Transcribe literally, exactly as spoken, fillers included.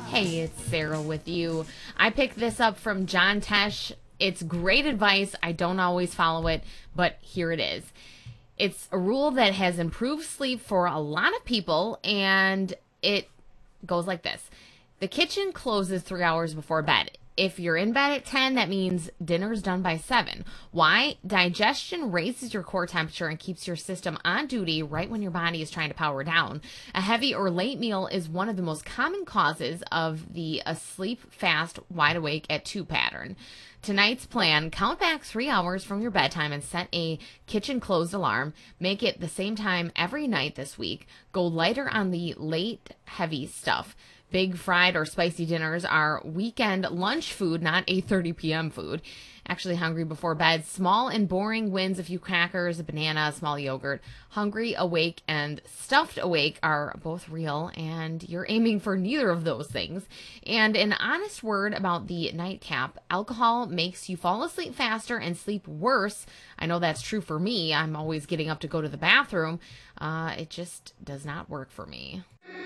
Hey, it's Sarah with you. I picked this up from John Tesh. It's great advice. I don't always follow it, but here it is. It's a rule that has improved sleep for a lot of people, and it goes like this. The kitchen closes three hours before bed. If you're in bed at ten, that means dinner's done by seven. Why? Digestion raises your core temperature and keeps your system on duty right when your body is trying to power down. A heavy or late meal is one of the most common causes of the asleep, fast, wide awake at two pattern. Tonight's plan, count back three hours from your bedtime and set a kitchen closed alarm. Make it the same time every night this week. Go lighter on the late, heavy stuff. Big fried or spicy dinners are weekend lunch food, not eight thirty p.m. food. Actually hungry before bed. Small and boring wins, a few crackers, a banana, a small yogurt. Hungry, awake, and stuffed awake are both real, and you're aiming for neither of those things. And an honest word about the nightcap. Alcohol makes you fall asleep faster and sleep worse. I know that's true for me. I'm always getting up to go to the bathroom. Uh, it just does not work for me.